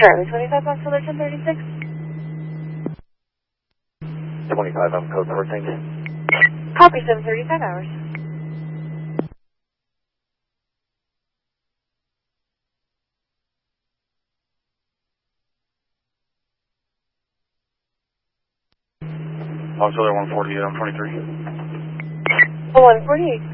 Charlie 25, Box Alert 1036. 25, I'm code number, thanks. Copy 735 hours. Box Alert 148, I'm 23. 148.